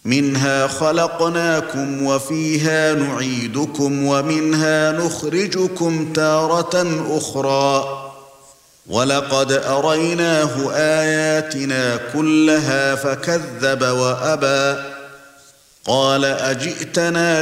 منها خلقناكم وفيها نعيدكم ومنها نخرجكم تارة أخرى ولقد أريناه آياتنا كلها فكذب وأبى قال أجئتنا